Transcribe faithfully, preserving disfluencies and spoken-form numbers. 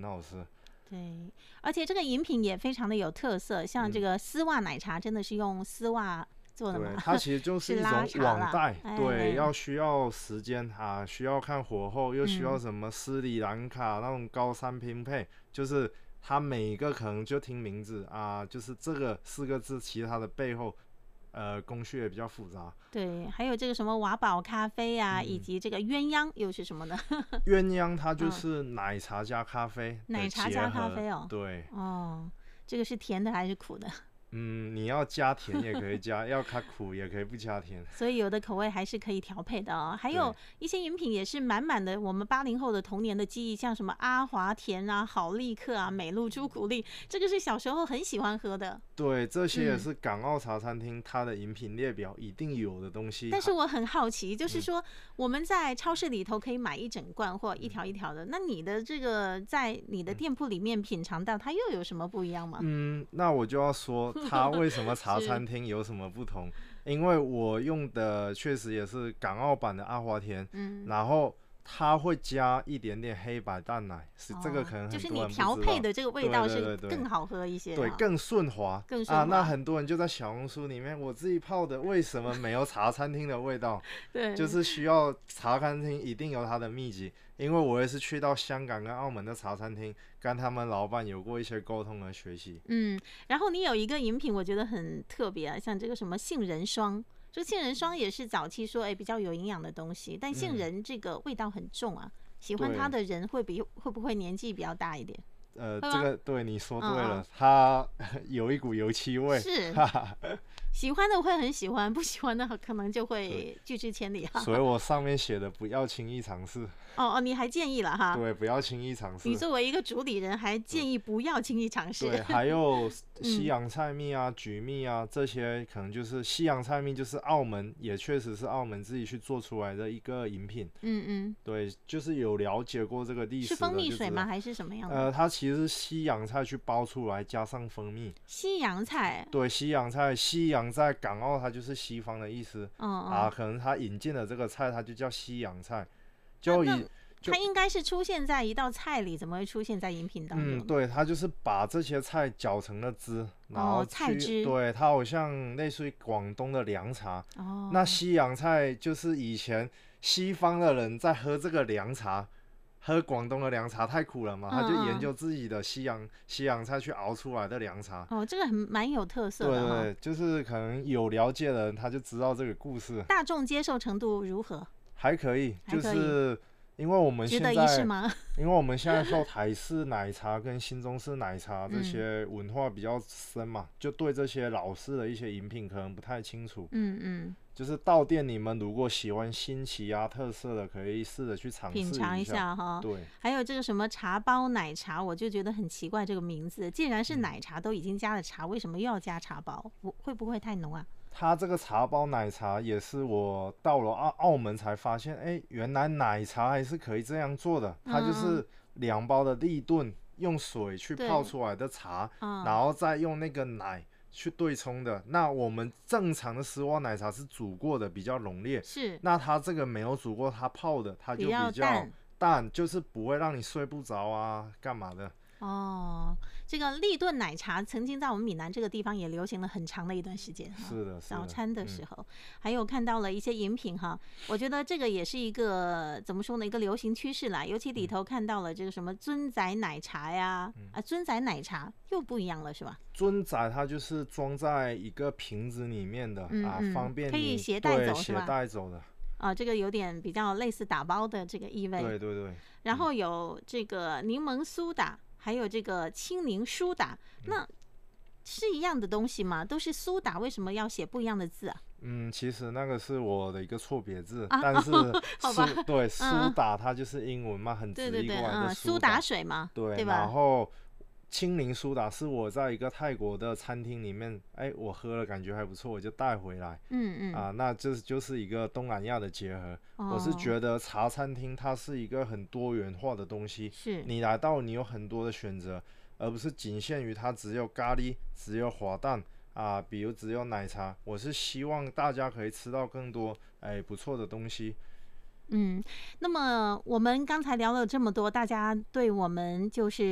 很好吃。 对，而且这个饮品也非常的有特色，像这个丝袜奶茶真的是用丝袜做的吗？ 对，它其实就是一种网袋，对，要需要时间啊，需要看火候，又需要什么斯里兰卡那种高山拼配，就是它每一个可能就听名字啊，就是这个四个字，其实它的背后呃工序也比较复杂。 对，还有这个什么瓦宝咖啡啊，嗯、以及这个鸳鸯又是什么呢？ 鸳鸯它就是奶茶加咖啡、嗯， 奶茶加咖啡哦。 对。 哦，这个是甜的还是苦的？ 嗯，你要加甜也可以加，要它苦也可以不加甜。 所以有的口味还是可以调配的哦。还有一些饮品也是满满的我们八零后的童年的记忆，像什么阿华田啊、好立克啊、美露朱古力，这个是小时候很喜欢喝的。 对，这些也是港澳茶餐厅它的饮品列表一定有的东西。 但是我很好奇，就是说我们在超市里头可以买一整罐或一条一条的，那你的这个在你的店铺里面品尝到，它又有什么不一样吗？ 嗯，那我就要说它为什么茶餐厅有什么不同，因为我用的确实也是港澳版的阿华田，嗯，然后它会加一点点黑白淡奶，是、哦、这个可能很多人不知道， 就是你调配的这个味道是更好喝一些， 对，更顺滑， 更顺滑啊。那很多人就在小红书里面，我自己泡的为什么没有茶餐厅的味道？ 对， 就是需要茶餐厅一定有它的秘籍，因为我也是去到香港跟澳门的茶餐厅，跟他们老板有过一些沟通和学习。 嗯，然后你有一个饮品，我觉得很特别啊，像这个什么杏仁霜。这杏仁霜也是早期说哎比较有营养的东西，但杏仁这个味道很重啊，嗯、喜欢它的人会比会不会年纪比较大一点？ 呃，这个对你说对了，嗯、它有一股油漆味。 是，喜欢的会很喜欢，不喜欢的可能就会拒之千里哈。 所以我上面写的不要轻易尝试。 哦哦，你还建议了哈？ 对，不要轻易尝试。 你作为一个主理人，还建议不要轻易尝试。 对，还有西洋菜蜜啊、菊蜜啊这些，可能就是西洋菜蜜，就是澳门也确实是澳门自己去做出来的一个饮品。 嗯嗯。 对，就是有了解过这个历史的。 是蜂蜜水吗？还是什么样的？ 呃，它其实是西洋菜去包出来，加上蜂蜜。 西洋菜。 对，西洋菜，西洋在港澳它就是西方的意思。嗯嗯。啊，可能它引进了这个菜，它就叫西洋菜。就以。 它应该是出现在一道菜里，怎么会出现在饮品当中？ 嗯，对，它就是把这些菜搅成了汁，然后、 哦、菜汁。 对，它好像类似于广东的凉茶。哦。那西洋菜就是以前西方的人在喝这个凉茶，喝广东的凉茶太苦了嘛，嗯嗯，他就研究自己的西洋西洋菜去熬出来的凉茶。 哦，这个很蛮有特色的。 对对，就是可能有了解的人他就知道这个故事。 大众接受程度如何？ 还可以，就是因为我们现在，因为我们现在受台式奶茶跟新中式奶茶这些文化比较深嘛，嗯、就对这些老式的一些饮品可能不太清楚。嗯嗯。就是到店你们如果喜欢新奇啊特色的，可以试着去尝试品尝一下哈。 对。 还有这个什么茶包奶茶，我就觉得很奇怪，这个名字既然是奶茶，都已经加了茶，为什么又要加茶包？会不会太浓啊？ 它这个茶包奶茶也是我到了澳澳门才发现，哎，原来奶茶还是可以这样做的。它就是两包的立顿用水去泡出来的茶，嗯、然后再用那个奶去对冲的。那我们正常的丝袜奶茶是煮过的，比较浓烈。 是。 那它这个没有煮过，它泡的它就比较淡，淡就是不会让你睡不着啊，干嘛的。 哦，这个立顿奶茶曾经在我们闽南这个地方也流行了很长的一段时间。 是的， 早餐的时候、嗯、还有看到了一些饮品哈，我觉得这个也是一个怎么说呢，一个流行趋势啦。尤其里头看到了这个什么尊仔奶茶呀，嗯、啊，尊仔奶茶又不一样了是吧？ 尊仔它就是装在一个瓶子里面的、嗯、啊，方便你可以携带走是吧？ 携带走的。 啊，这个有点比较类似打包的这个意味。 对对对。 然后有这个柠檬苏打。还有这个青柠苏打，那是一样的东西吗？都是苏打，为什么要写不一样的字啊？ 嗯，其实那个是我的一个错别字，啊、但是苏对苏打它就是英文嘛，嗯、很直译过来的苏打水嘛， 对对吧？ 然后青柠苏打是我在一个泰国的餐厅里面，哎，我喝了感觉还不错，我就带回来。嗯嗯。啊，那这就是一个东南亚的结合。哦、我是觉得茶餐厅它是一个很多元化的东西， 是你来到你有很多的选择，而不是仅限于它只有咖喱、只有滑蛋啊，比如只有奶茶。我是希望大家可以吃到更多哎不错的东西。 嗯，那么我们刚才聊了这么多，大家对我们就是